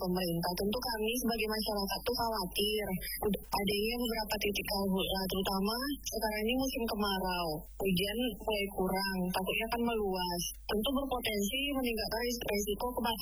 pemerintah. Tentu kami sebagai masyarakat tuh khawatir adanya beberapa titik karhutla, terutama sekarang ini musim kemarau. Hujan mulai kurang, takutnya akan meluas. Tentu berpotensi meningkatkan risiko kebakaran